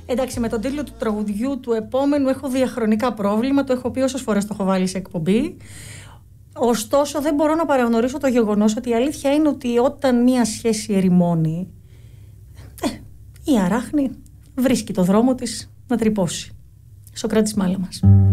Εντάξει, με τον τίτλο του τραγουδιού του επόμενου έχω διαχρονικά πρόβλημα. Το έχω πει όσες φορές το έχω βάλει σε εκπομπή. Ωστόσο, δεν μπορώ να παραγνωρίσω το γεγονός ότι η αλήθεια είναι ότι όταν μία σχέση ερημώνει, η αράχνη βρίσκει το δρόμο της να τρυπώσει. Σωκράτης Μάλαμας.